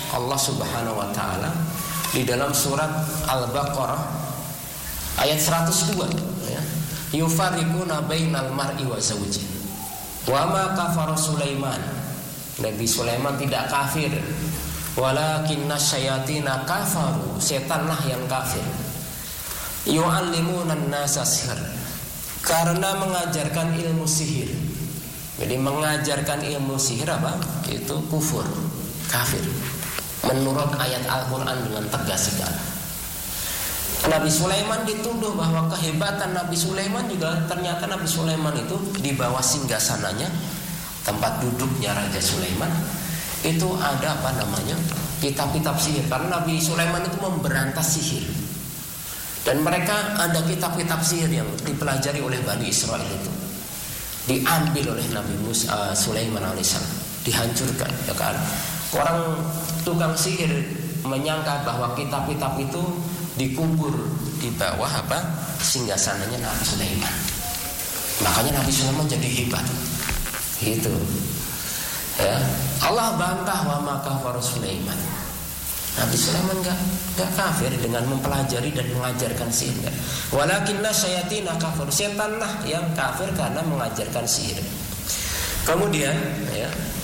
Allah Subhanahu wa taala di dalam surat Al-Baqarah ayat 102 ya. Yufarriquna bainal mar'i wa zawji. Wa ma kafara Sulaiman. Nabi Sulaiman tidak kafir. Walakinna syayatina kafaru. Setanlah yang kafir. Yu'allimuna an-nasa sihr. Karena mengajarkan ilmu sihir. Jadi mengajarkan ilmu sihir apa? Itu kufur, kafir. Menurut ayat Al-Quran dengan tegas sekali. Nabi Sulaiman dituduh bahwa kehebatan Nabi Sulaiman juga ternyata Nabi Sulaiman itu di bawah singgasananya, tempat duduknya Raja Sulaiman, itu ada apa namanya? Kitab-kitab sihir. Karena Nabi Sulaiman itu memberantas sihir. Dan mereka ada kitab-kitab sihir yang dipelajari oleh Bani Israel itu. Diambil oleh Nabi Sulaiman alaihissalam, dihancurkan, ya kan? Orang tukang sihir menyangka bahwa kitab-kitab itu dikubur di bawah apa? Singgasananya Nabi Sulaiman. Makanya Nabi Sulaiman jadi hebat. Gitu. Ya. Allah bantah wa ma kafara Sulaiman. Nabi Sulaiman enggak kafir dengan mempelajari dan mengajarkan sihir. Walakinna syayatina kafir. Setanlah yang kafir karena mengajarkan sihir. Kemudian ya.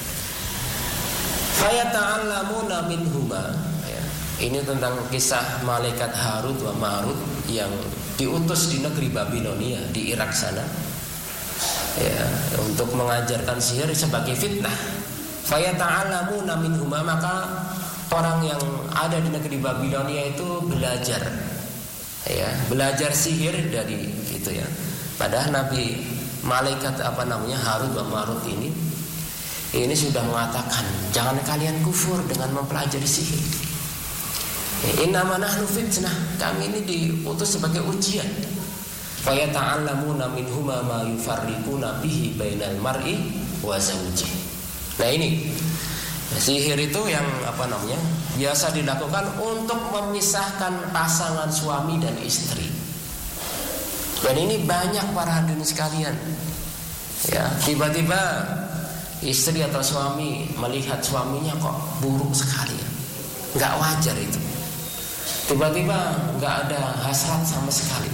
Fayata'allamuna minhuma. Ini tentang kisah malaikat Harut wa Marut yang diutus di negeri Babilonia di Irak sana, ya, untuk mengajarkan sihir sebagai fitnah. Fayata'allamuna minhuma, maka orang yang ada di negeri Babilonia itu belajar, ya, belajar sihir dari itu ya. Padahal Nabi malaikat apa namanya Harut wa Marut ini sudah mengatakan jangan kalian kufur dengan mempelajari sihir. Innama nahnu fitnah, kami ini diutus sebagai ujian. Fa yata'allamuna minhuma ma yufarriquna bihi bainal mar'i wa zawji. Nah ini sihir itu yang apa namanya biasa dilakukan untuk memisahkan pasangan suami dan istri. Dan ini banyak para hadirin sekalian. Ya, tiba-tiba istri atau suami melihat suaminya kok buruk sekali, nggak wajar itu. Tiba-tiba nggak ada hasrat sama sekali,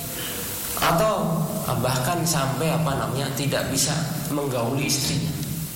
atau bahkan sampai apa namanya tidak bisa menggauli istrinya,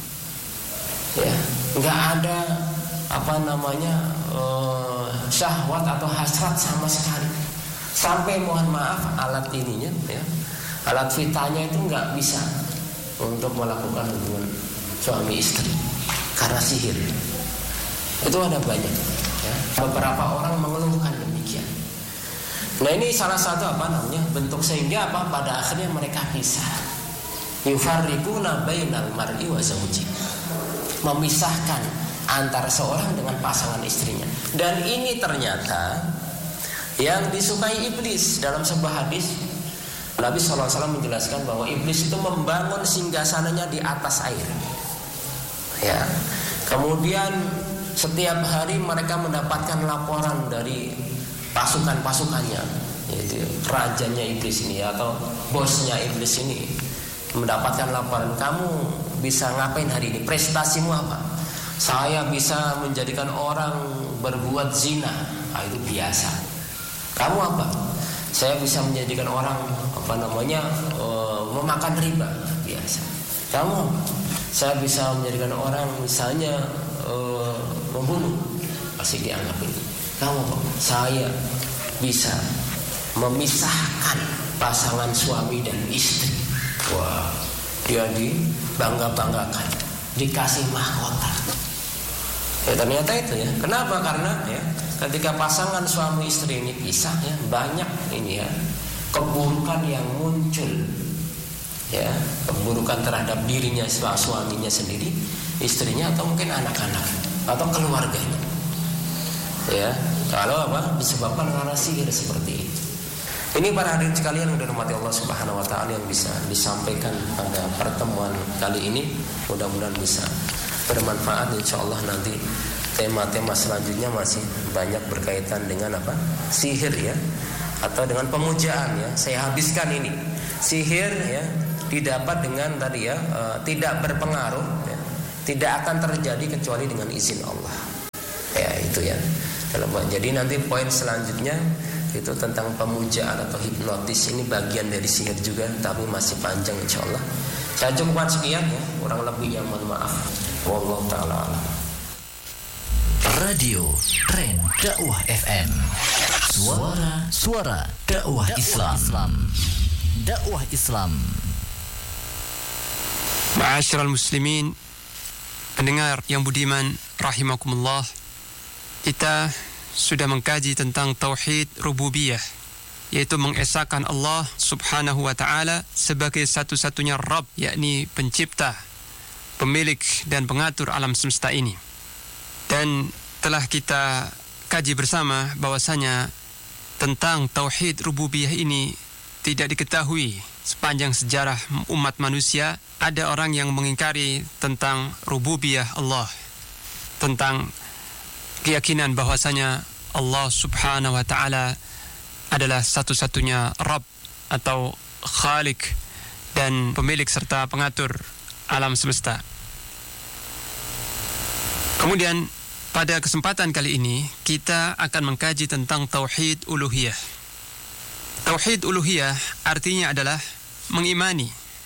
ya, nggak ada apa namanya syahwat atau hasrat sama sekali, sampai mohon maaf alat ininya, ya, alat vitanya itu nggak bisa untuk melakukan hubungan suami istri karena sihir. Itu ada banyak, ya. Beberapa orang mengeluhkan demikian. Nah ini salah satu apa namanya bentuk sehingga apa pada akhirnya mereka pisah. Yufarriquna bainal mar'i wa zawji, memisahkan antara seorang dengan pasangan istrinya. Dan ini ternyata yang disukai iblis. Dalam sebuah hadis Nabi SAW menjelaskan bahwa iblis itu membangun singgasananya di atas air, ya. Kemudian setiap hari mereka mendapatkan laporan dari pasukan-pasukannya, yaitu rajanya iblis ini atau bosnya iblis ini mendapatkan laporan, kamu bisa ngapain hari ini, prestasimu apa? Saya bisa menjadikan orang berbuat zina. Itu biasa. Kamu apa? Saya bisa menjadikan orang apa namanya memakan riba. Biasa. Kamu? Saya bisa menjadikan orang misalnya membunuh, pasti dianggap ini. Kamu, saya bisa memisahkan pasangan suami dan istri. Wah, dia dibangga-banggakan, dikasih mahkota. Ya ternyata itu ya. Kenapa? Karena ya ketika pasangan suami istri ini pisah ya banyak ini ya keburukan yang muncul. Ya, keburukan terhadap dirinya, suaminya sendiri, istrinya atau mungkin anak-anak atau keluarganya. Ya, kalau apa disebabkan karena sihir seperti itu. Ini para hadirin sekalian yang dirahmati Allah Subhanahu wa taala yang bisa disampaikan pada pertemuan kali ini. Mudah-mudahan bisa bermanfaat. Insyaallah nanti tema-tema selanjutnya masih banyak berkaitan dengan apa? Sihir ya, atau dengan pemujaan ya. Saya habiskan ini. Sihir ya didapat dengan tadi ya tidak berpengaruh ya, tidak akan terjadi kecuali dengan izin Allah. Ya itu ya. Jadi nanti poin selanjutnya itu tentang pemujaan atau hipnotis. Ini bagian dari sihir juga, tapi masih panjang insyaallah. Saya cukupkan sekian ya, kurang lebihnya mohon maaf. Wallahu taala alam. Radio Tren Dakwah FM. Suara dakwah Islam. Dakwah Islam. Ma'asyiral muslimin, pendengar yang budiman rahimakumullah. Kita sudah mengkaji tentang tauhid rububiyah, yaitu mengesahkan Allah subhanahu wa ta'ala sebagai satu-satunya Rabb, yakni pencipta, pemilik dan pengatur alam semesta ini. Dan telah kita kaji bersama bahwasanya tentang tauhid rububiyah ini tidak diketahui sepanjang sejarah umat manusia. Ada orang yang mengingkari tentang rububiyah Allah, tentang keyakinan bahwasanya Allah subhanahu wa ta'ala adalah satu-satunya Rabb atau Khalik dan pemilik serta pengatur alam semesta. Kemudian pada kesempatan kali ini kita akan mengkaji tentang tauhid uluhiyah. Tauhid uluhiyah artinya adalah mengimani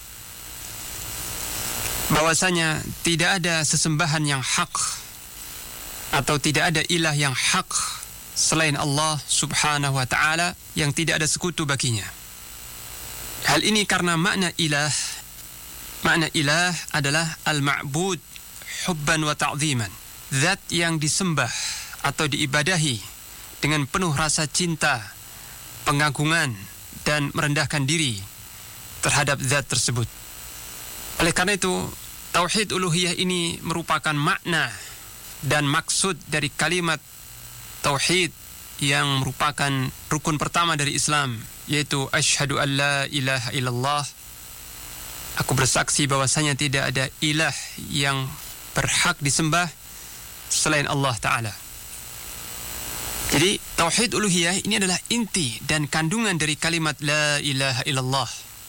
bahwasanya tidak ada sesembahan yang hak atau tidak ada ilah yang hak selain Allah subhanahu wa ta'ala, yang tidak ada sekutu baginya. Hal ini karena makna ilah adalah al-ma'bud hubban wa ta'ziman, zat yang disembah atau diibadahi dengan penuh rasa cinta, pengagungan dan merendahkan diri terhadap zat tersebut. Oleh karena itu, tauhid uluhiyah ini merupakan makna dan maksud dari kalimat tauhid yang merupakan rukun pertama dari Islam, yaitu asyhadu an la ilaha illallah. Aku bersaksi bahwasanya tidak ada ilah yang berhak disembah selain Allah Ta'ala. Jadi tauhid uluhiyah ini adalah inti dan kandungan dari kalimat la ilaha illallah.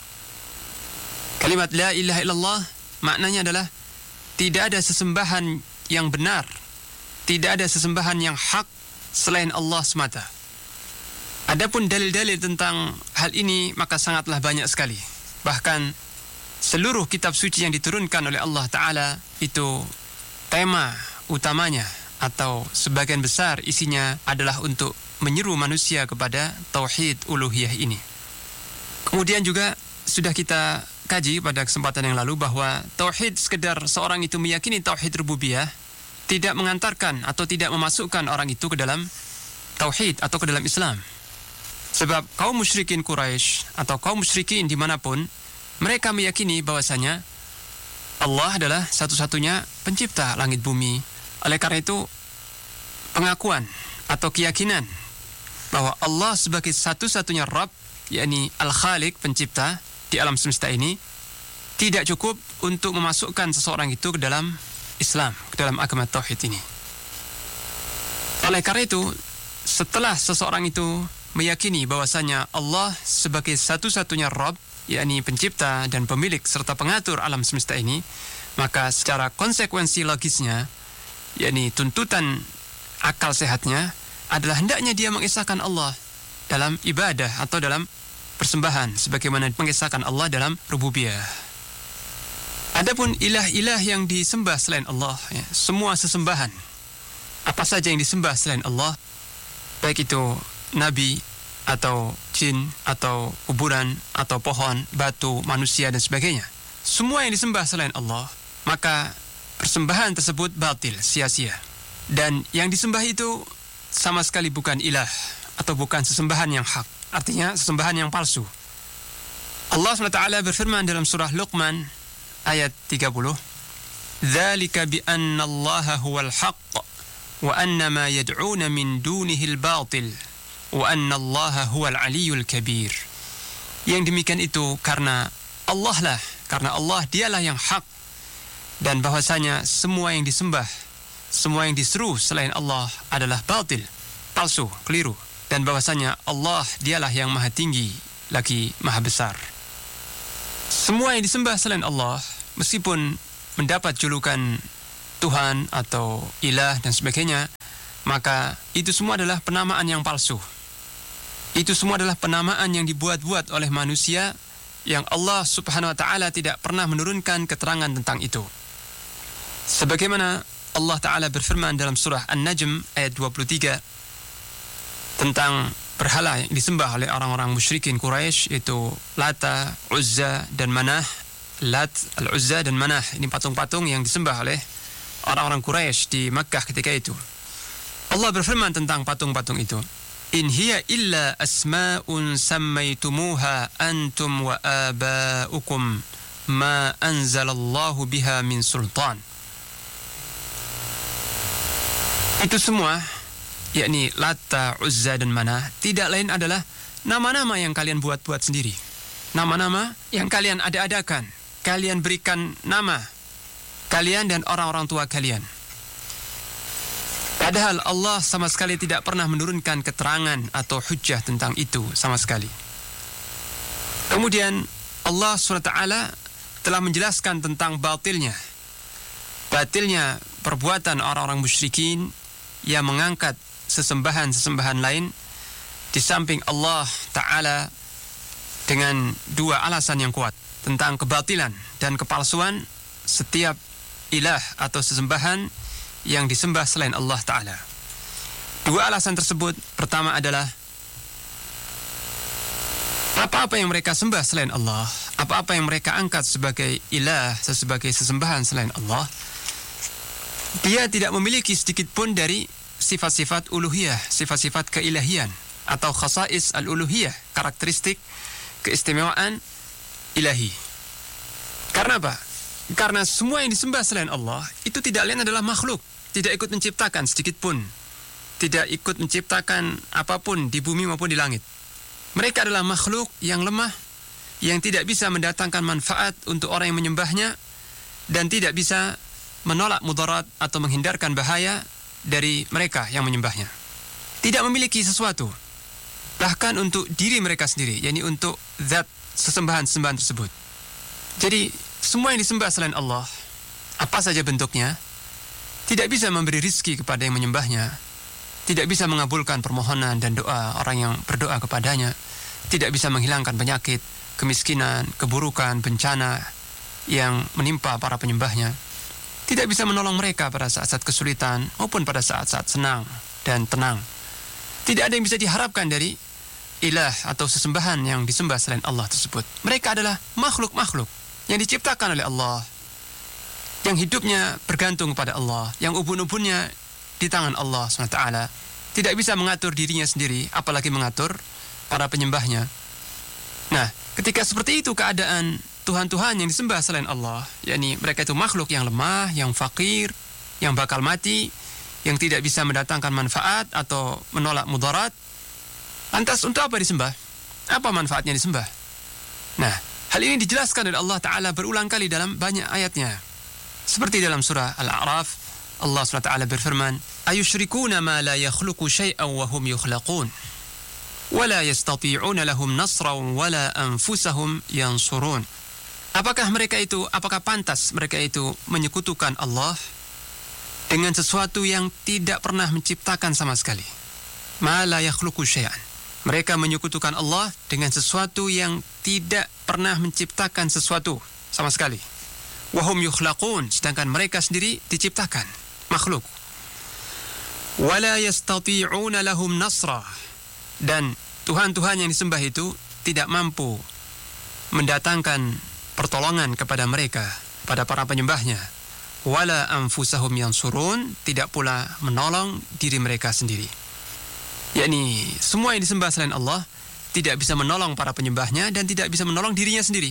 Kalimat la ilaha illallah maknanya adalah tidak ada sesembahan yang benar, tidak ada sesembahan yang hak selain Allah semata. Adapun dalil-dalil tentang hal ini maka sangatlah banyak sekali. Bahkan seluruh kitab suci yang diturunkan oleh Allah Ta'ala itu tema utamanya atau sebagian besar isinya adalah untuk menyeru manusia kepada tauhid uluhiyah ini. Kemudian juga sudah kita kaji pada kesempatan yang lalu bahwa tauhid sekedar seorang itu meyakini tauhid rububiyah tidak mengantarkan atau tidak memasukkan orang itu ke dalam tauhid atau ke dalam Islam. Sebab kaum musyrikin Quraisy atau kaum musyrikin dimanapun, mereka meyakini bahwasanya Allah adalah satu-satunya pencipta langit bumi. Oleh karena itu, pengakuan atau keyakinan bahwa Allah sebagai satu-satunya Rabb, yakni Al-Khaliq, pencipta di alam semesta ini, tidak cukup untuk memasukkan seseorang itu ke dalam Islam, ke dalam agama tauhid ini. Oleh karena itu, setelah seseorang itu meyakini bahwasanya Allah sebagai satu-satunya Rabb, yakni pencipta dan pemilik serta pengatur alam semesta ini, maka secara konsekuensi logisnya, yakni tuntutan akal sehatnya adalah hendaknya dia mengesahkan Allah dalam ibadah atau dalam persembahan, sebagaimana mengesahkan Allah dalam rububiyah. Adapun ilah-ilah yang disembah selain Allah, ya, semua sesembahan, apa saja yang disembah selain Allah, baik itu nabi atau jin atau kuburan atau pohon, batu, manusia dan sebagainya, semua yang disembah selain Allah, maka persembahan tersebut batil, sia-sia. Dan yang disembah itu sama sekali bukan ilah atau bukan sesembahan yang hak, artinya sesembahan yang palsu. Allah SWT berfirman dalam surah Luqman ayat 30, "Dzalika bi anna Allaha huwal haqq wa anna ma yad'una min dunihi al-batil wa anna Allaha huwal aliyyul kabir." Yang demikian itu karena Allah lah, karena Allah dialah yang hak, dan bahwasanya semua yang disembah, semua yang diseru selain Allah adalah batil, palsu, keliru, dan bahwasanya Allah dialah yang maha tinggi lagi maha besar. Semua yang disembah selain Allah, meskipun mendapat julukan Tuhan atau ilah dan sebagainya, maka itu semua adalah penamaan yang palsu. Itu semua adalah penamaan yang dibuat-buat oleh manusia yang Allah Subhanahu wa taala tidak pernah menurunkan keterangan tentang itu. Sebagaimana Allah taala berfirman dalam surah An-Najm ayat 23 tentang berhala yang disembah oleh orang-orang musyrikin Quraisy, yaitu Lata, Uzza dan Manah. Lat, Al-Uzza dan Manah, ini patung-patung yang disembah oleh orang-orang Quraisy di Makkah ketika itu. Allah berfirman tentang patung-patung itu, in hiya illa asma'un sammaytumuha antum wa aba'ukum ma anzalallahu biha min sultan. Itu semua, yakni Lata, Uzza dan Manah, tidak lain adalah nama-nama yang kalian buat-buat sendiri. Nama-nama yang kalian ada-adakan. Kalian berikan nama kalian dan orang-orang tua kalian. Padahal Allah sama sekali tidak pernah menurunkan keterangan atau hujjah tentang itu sama sekali. Kemudian Allah SWT telah menjelaskan tentang batilnya perbuatan orang-orang musyrikin yang mengangkat sesembahan-sesembahan lain di samping Allah Ta'ala dengan dua alasan yang kuat tentang kebatilan dan kepalsuan setiap ilah atau sesembahan yang disembah selain Allah Ta'ala. Dua alasan tersebut, pertama adalah apa-apa yang mereka sembah selain Allah, apa-apa yang mereka angkat sebagai ilah, sebagai sesembahan selain Allah, dia tidak memiliki sedikit pun dari sifat-sifat uluhiyah, sifat-sifat keilahian atau khasais al-uluhiyah, karakteristik keistimewaan ilahi. Karena apa? Karena semua yang disembah selain Allah itu tidak lain adalah makhluk, tidak ikut menciptakan sedikit pun, tidak ikut menciptakan apapun di bumi maupun di langit. Mereka adalah makhluk yang lemah, yang tidak bisa mendatangkan manfaat untuk orang yang menyembahnya, dan tidak bisa menolak mudarat atau menghindarkan bahaya dari mereka yang menyembahnya. Tidak memiliki sesuatu, bahkan untuk diri mereka sendiri, yakni untuk zat sesembahan-sesembahan tersebut. Jadi semua yang disembah selain Allah, apa saja bentuknya, tidak bisa memberi rizki kepada yang menyembahnya, tidak bisa mengabulkan permohonan dan doa orang yang berdoa kepadanya, tidak bisa menghilangkan penyakit, kemiskinan, keburukan, bencana yang menimpa para penyembahnya, tidak bisa menolong mereka pada saat-saat kesulitan maupun pada saat-saat senang dan tenang. Tidak ada yang bisa diharapkan dari ilah atau sesembahan yang disembah selain Allah tersebut. Mereka adalah makhluk-makhluk yang diciptakan oleh Allah, yang hidupnya bergantung kepada Allah, yang ubun-ubunnya di tangan Allah SWT, tidak bisa mengatur dirinya sendiri, apalagi mengatur para penyembahnya. Nah, ketika seperti itu keadaan Tuhan-Tuhan yang disembah selain Allah, yakni mereka itu makhluk yang lemah, yang fakir, yang bakal mati, yang tidak bisa mendatangkan manfaat atau menolak mudarat, lantas untuk apa disembah? Apa manfaatnya disembah? Nah, hal ini dijelaskan oleh Allah Ta'ala berulang kali dalam banyak ayatnya. Seperti dalam surah Al-A'raf, Allah SWT berfirman, ayushrikuna ma la yakhluqu syai'an wa hum yukhlaqun wa la yastati'una lahum nasran wa la anfusahum yansurun. Apakah pantas mereka itu menyekutukan Allah dengan sesuatu yang tidak pernah menciptakan sama sekali? Ma la yakhluqu syai'an. Mereka menyekutukan Allah dengan sesuatu yang tidak pernah menciptakan sesuatu sama sekali. Wahum yukhlaqun, sedangkan mereka sendiri diciptakan, makhluk. Wala yastati'una lahum nasra, dan Tuhan-Tuhan yang disembah itu tidak mampu mendatangkan pertolongan kepada mereka, pada para penyembahnya. Wala anfusahum yansurun, tidak pula menolong diri mereka sendiri. Yakni semua yang disembah selain Allah tidak bisa menolong para penyembahnya dan tidak bisa menolong dirinya sendiri.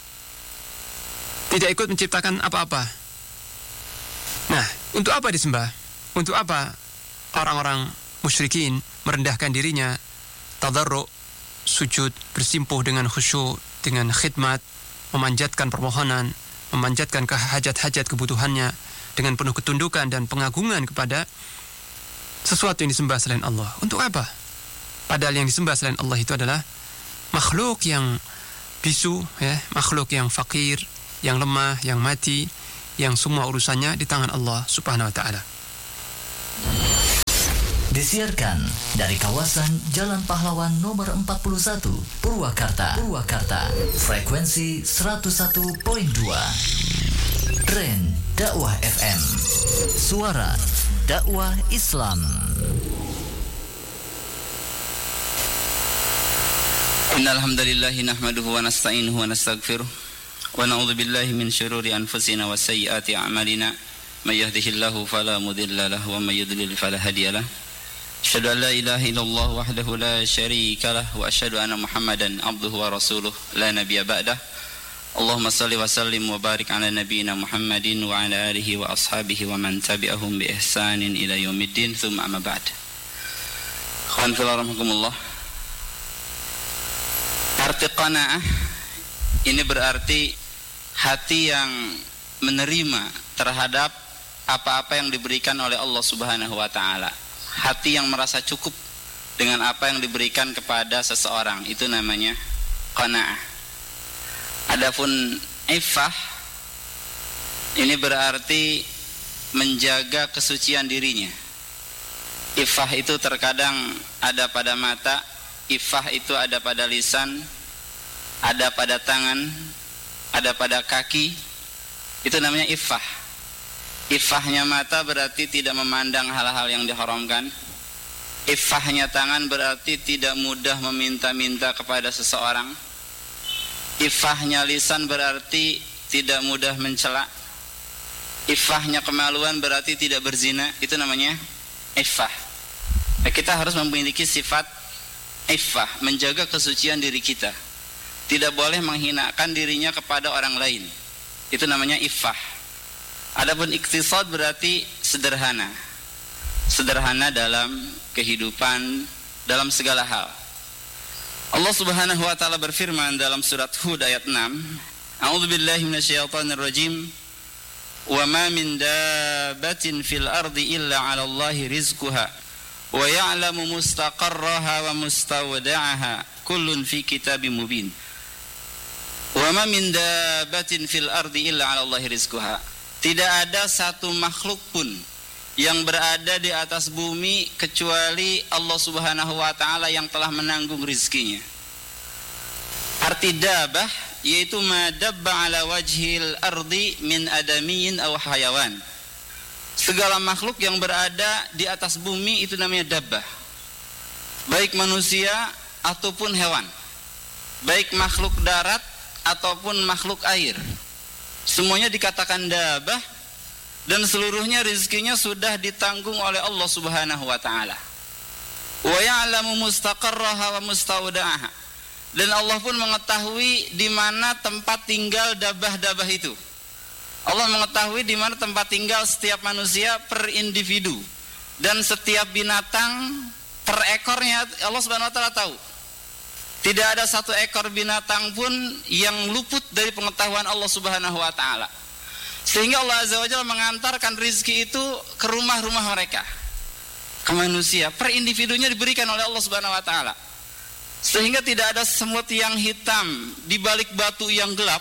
Tidak ikut menciptakan apa-apa. Nah, untuk apa disembah? Untuk apa orang-orang musyrikin merendahkan dirinya, tadarru', sujud, bersimpuh dengan khusyuk, dengan khidmat, memanjatkan permohonan, memanjatkan hajat-hajat kebutuhannya dengan penuh ketundukan dan pengagungan kepada sesuatu yang disembah selain Allah. Untuk apa? Padahal yang disembah selain Allah itu adalah makhluk yang bisu, makhluk yang fakir, yang lemah, yang mati, yang semua urusannya di tangan Allah Subhanahu wa ta'ala. Disiarkan dari kawasan Jalan Pahlawan nomor 41, Purwakarta. Frekuensi 101.2. Tren Dakwah FM. Suara dakwah Islam. Innal hamdalillah nahmaduhu wa nasta'inuhu wa nastaghfiruh wa na'udzu billahi min shururi anfusina wa sayyiati a'malina may yahdihillahu fala mudilla lahu wa may yudlil fala hadiya lahu. Asyhadu an la ilaha illallah wahdahu la syarika lah wa asyhadu anna Muhammadan abduhu wa rasuluh la nabiyya ba'dah. Allahumma salli wa sallim wa barik ala nabiyyina Muhammadin wa ala alihi wa ashabihi wa man tabi'ahum bi ihsanin ila yaumiddin tsumma amma ba'd. Khawan fillah rahmakumullah. Arti qanaah ini berarti hati yang menerima terhadap apa-apa yang diberikan oleh Allah Subhanahu wa taala. Hati yang merasa cukup dengan apa yang diberikan kepada seseorang, itu namanya qanaah. Adapun iffah ini berarti menjaga kesucian dirinya. Iffah itu terkadang ada pada mata, iffah itu ada pada lisan, ada pada tangan, ada pada kaki. Itu namanya iffah. Iffahnya mata berarti tidak memandang hal-hal yang diharamkan. Iffahnya tangan berarti tidak mudah meminta-minta kepada seseorang. Iffahnya lisan berarti tidak mudah mencela. Iffahnya kemaluan berarti tidak berzina. Itu namanya iffah. Nah, kita harus memiliki sifat iffah, menjaga kesucian diri kita. Tidak boleh menghinakan dirinya kepada orang lain. Itu namanya iffah. Adapun iktisad berarti sederhana. Sederhana dalam kehidupan, dalam segala hal. Allah Subhanahu wa taala berfirman dalam surat Hud ayat 6, A'udzubillahi minasyaitonir rajim. Wa ma min dabbatin fil ardi illa 'ala Allahi rizquha wa ya'lamu mustaqarraha wa mustawda'aha kullun fi kitabim mubin. Wa ma min dabbatin fil ardi illa 'ala Allahi rizquha. Tidak ada satu makhluk pun yang berada di atas bumi kecuali Allah Subhanahu wa taala yang telah menanggung rizkinya. Arti dabah yaitu ma dabba ala wajhil ardi min adamiyin aw hayawan. Segala makhluk yang berada di atas bumi itu namanya dabbah. Baik manusia ataupun hewan. Baik makhluk darat ataupun makhluk air. Semuanya dikatakan dabah dan seluruhnya rizkinya sudah ditanggung oleh Allah Subhanahu wa taala. Wa ya'lamu mustaqarraha wa mustawda'aha. Dan Allah pun mengetahui di mana tempat tinggal dabah-dabah itu. Allah mengetahui di mana tempat tinggal setiap manusia per individu dan setiap binatang per ekornya Allah Subhanahu wa taala tahu. Tidak ada satu ekor binatang pun yang luput dari pengetahuan Allah Subhanahu wa taala. Sehingga Allah Azza wa Jalla mengantarkan rizki itu ke rumah-rumah mereka, ke manusia. Per individunya diberikan oleh Allah Subhanahu wa taala. Sehingga tidak ada semut yang hitam di balik batu yang gelap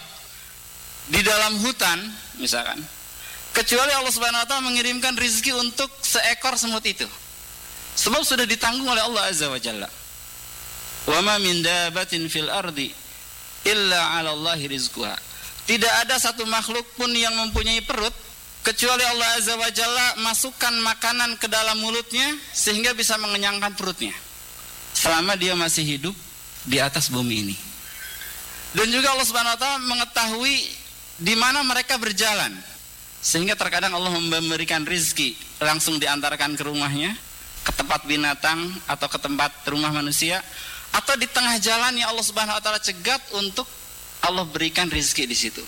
di dalam hutan misalkan, kecuali Allah Subhanahu wa taala mengirimkan rizki untuk seekor semut itu. Sebab sudah ditanggung oleh Allah Azza wa Jalla. Wa ma min dabbatin fil ardi illa 'ala Allahi rizquha. Tidak ada satu makhluk pun yang mempunyai perut kecuali Allah Azza wa Jalla masukkan makanan ke dalam mulutnya sehingga bisa mengenyangkan perutnya selama dia masih hidup di atas bumi ini. Dan juga Allah Subhanahu wa taala mengetahui di mana mereka berjalan. Sehingga terkadang Allah memberikan rizki langsung diantarkan ke rumahnya, ke tempat binatang atau ke tempat rumah manusia, atau di tengah jalan yang Allah Subhanahu wa taala cegat untuk Allah berikan rizki di situ.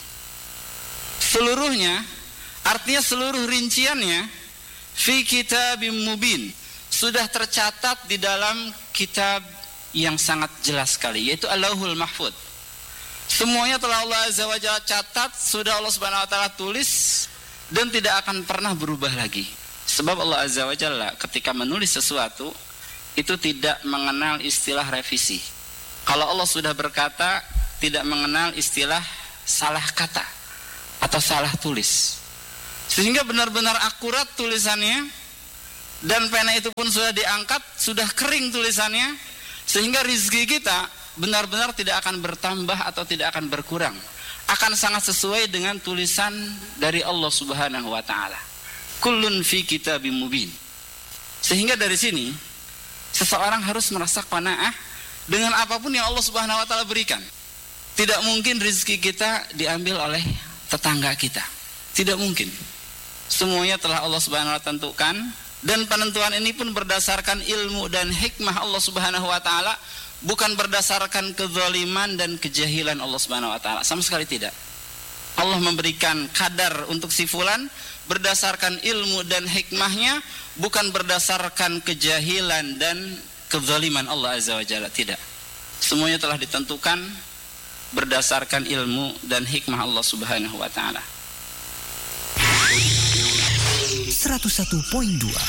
Seluruhnya, artinya seluruh rinciannya fi kitabim mubin, sudah tercatat di dalam kitab yang sangat jelas sekali, yaitu Al-Lauhul Mahfuz. Semuanya telah Allah Azza wa Jalla catat, sudah Allah Subhanahu wa taala tulis dan tidak akan pernah berubah lagi. Sebab Allah Azza wa Jalla ketika menulis sesuatu itu tidak mengenal istilah revisi. Kalau Allah sudah berkata, tidak mengenal istilah salah kata atau salah tulis. Sehingga benar-benar akurat tulisannya dan pena itu pun sudah diangkat, sudah kering tulisannya, sehingga rizki kita benar-benar tidak akan bertambah atau tidak akan berkurang, akan sangat sesuai dengan tulisan dari Allah Subhanahu wa taala. Kullun fi kitabim mubin. Sehingga dari sini seseorang harus merasa qanaah dengan apapun yang Allah Subhanahu wa taala berikan. Tidak mungkin rizki kita diambil oleh tetangga kita. Tidak mungkin. Semuanya telah Allah Subhanahu wa taala tentukan, dan penentuan ini pun berdasarkan ilmu dan hikmah Allah Subhanahu wa taala, bukan berdasarkan kezaliman dan kejahilan Allah Subhanahu wa taala, sama sekali tidak. Allah memberikan kadar untuk si fulan berdasarkan ilmu dan hikmahnya, bukan berdasarkan kejahilan dan kezaliman Allah Azza wa Jalla, tidak. Semuanya telah ditentukan berdasarkan ilmu dan hikmah Allah Subhanahu wa taala. 101.2